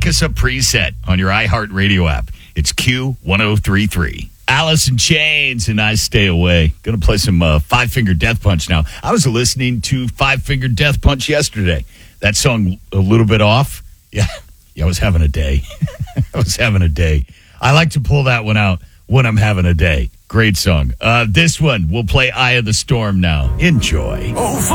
Make us a preset on your iHeartRadio app. It's Q1033. Alice in Chains and I Stay Away. Going to play some Five Finger Death Punch now. I was listening to Five Finger Death Punch yesterday. That song a little bit off. Yeah, I was having a day. I like to pull that one out when I'm having a day. Great song. This one, we'll play Eye of the Storm now. Enjoy.